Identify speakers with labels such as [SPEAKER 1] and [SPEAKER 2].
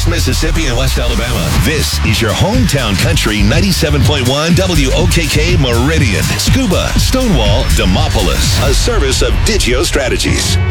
[SPEAKER 1] East Mississippi and West Alabama. This is your hometown country 97.1 WOKK Meridian. Scuba, Stonewall, Demopolis. A service of Digio Strategies.